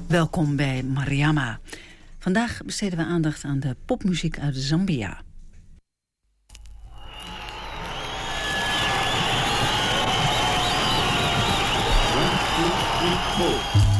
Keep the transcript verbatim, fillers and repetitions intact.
Welkom bij Mariama. Vandaag besteden we aandacht aan de popmuziek uit Zambia. One, two, three, four.